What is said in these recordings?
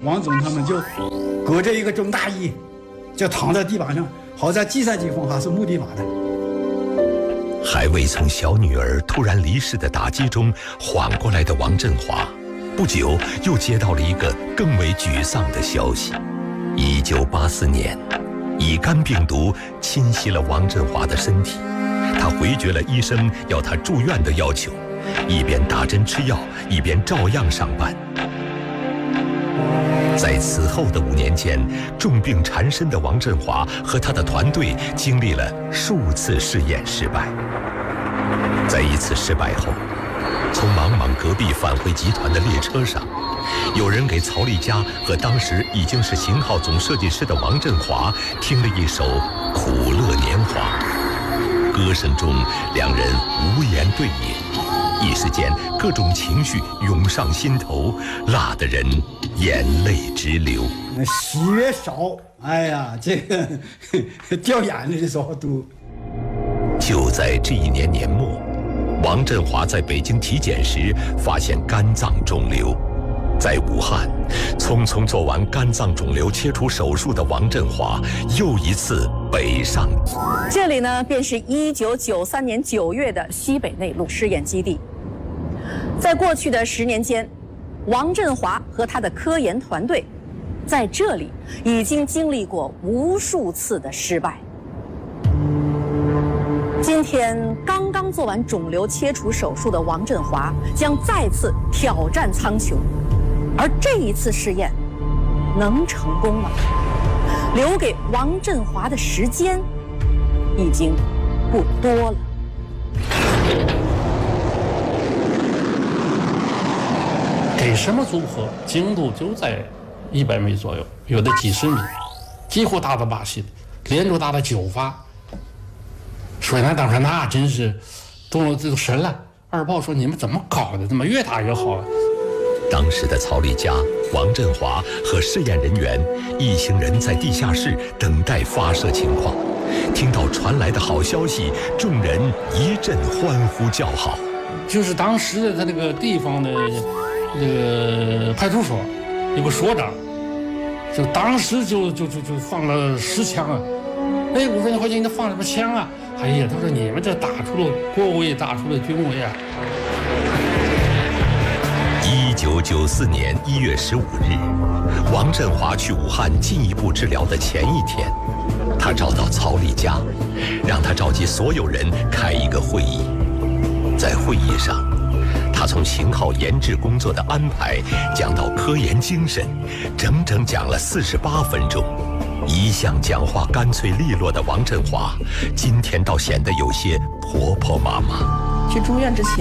王总他们就裹着一个中大衣，就躺在地板上，好在计算机方法是木地板的。 还未从小女儿突然离世的打击中缓过来的王振华，不久又接到了一个更为沮丧的消息。1984年，乙肝病毒侵袭了王振华的身体，他回绝了医生要他住院的要求，一边打针吃药，一边照样上班。在此后的5年间，重病缠身的王振华和他的团队经历了数次试验失败。在一次失败后，从茫茫隔壁返回集团的列车上，有人给曹丽佳和当时已经是型号总设计师的王振华听了一首《苦乐年华》，歌声中两人无言对饮，一时间各种情绪涌上心头，辣得人眼泪直流。 喜悦少，哎呀，这个掉眼泪的时候多。 就在这一年年末，王振华在北京体检时发现肝脏肿瘤。在武汉，匆匆做完肝脏肿瘤切除手术的王振华又一次北上。 这里呢，便是1993年9月的西北内陆试验基地。在过去的10年间，王振华和他的科研团队在这里已经经历过无数次的失败。今天刚刚做完肿瘤切除手术的王振华将再次挑战苍穹，而这一次试验能成功吗？留给王振华的时间已经不多了。 给什么组合精度就在100米左右，有的几十米，几乎达到80的，连着达到9发。水南当时那真是都神了。二炮说：“你们怎么搞的？怎么越打越好？” 当时的曹丽佳、王振华和试验人员一行人在地下室等待发射情况。听到传来的好消息，众人一阵欢呼叫好。 就是当时的他那个地方的这个派出所有个所长，就当时就放了10枪啊！哎，我说你回去你放什么枪啊？哎呀，他说你们这打出了国威，打出了军威啊 ！1994年1月15日，王振华去武汉进一步治疗的前一天，他找到曹丽佳，让他召集所有人开一个会议。在会议上，他从型号研制工作的安排讲到科研精神，整整讲了48分钟。一向讲话干脆利落的王振华，今天倒显得有些婆婆妈妈。 去住院之前，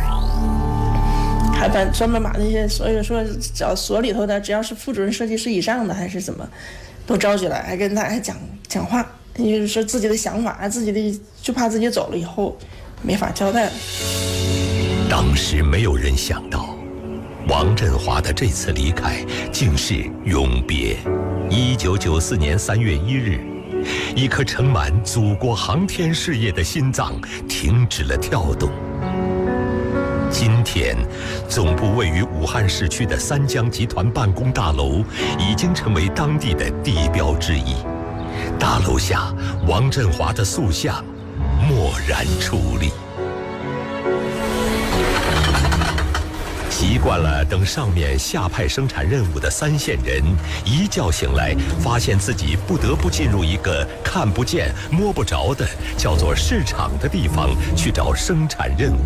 还专门把那些所有说只要所里头的，只要是副主任设计师以上的还是怎么，都招进来，还跟大家讲话，就是说自己的想法，自己的就怕自己走了以后没法交代了。 当时没有人想到，王振华的这次离开竟是永别。1994年3月1日，一颗盛满祖国航天事业的心脏停止了跳动。今天，总部位于武汉市区的三江集团办公大楼已经成为当地的地标之一。大楼下，王振华的塑像默然矗立。习惯了等上面下派生产任务的3线人，一觉醒来，发现自己不得不进入一个看不见摸不着的叫做市场的地方去找生产任务。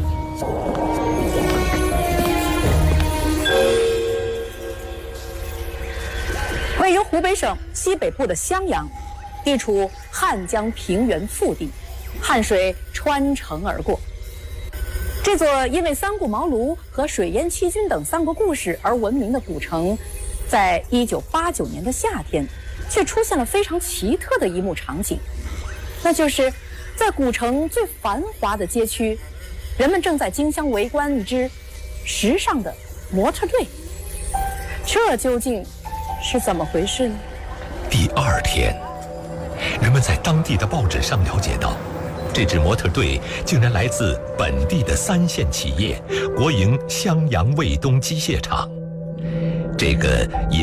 位于湖北省西北部的襄阳，地处汉江平原腹地，汉水穿城而过。这座因为三顾茅庐和水淹七军等3个故事而闻名的古城，在1989年的夏天，却出现了非常奇特的一幕场景，那就是在古城最繁华的街区，人们正在竞相围观一支时尚的模特队。这究竟是怎么回事呢？ 第2天，人们在当地的报纸上了解到，这支模特队竟然来自本地的3线企业国营襄阳卫东机械厂。这个